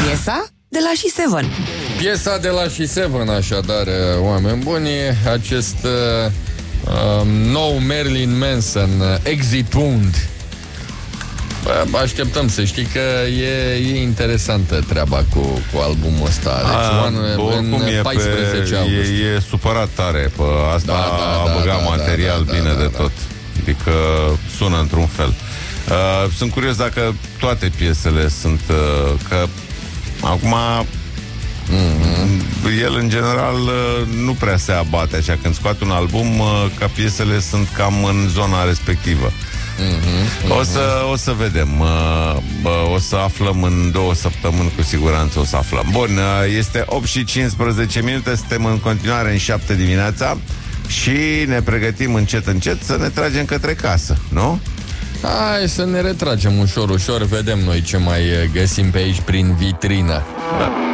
Piesa de la She7. Piesa de la She7, așadar, oameni buni, acest nou Marilyn Manson, Exit Wound. Așteptăm, să știi că e interesantă treaba cu albumul ăsta. Deci, în 14 august. E supărat tare pe asta, a băgat material bine de tot. Adică sună într-un fel. Sunt curios dacă toate piesele sunt că acum el în general nu prea se abate așa când scoate un album, ca piesele sunt cam în zona respectivă. O să vedem. O să aflăm în 2 săptămâni, cu siguranță o să aflăm. Bun, este 8:15, suntem în continuare în 7 dimineața și ne pregătim încet să ne tragem către casă, nu? Hai să ne retragem ușor, vedem noi ce mai găsim pe aici prin vitrină.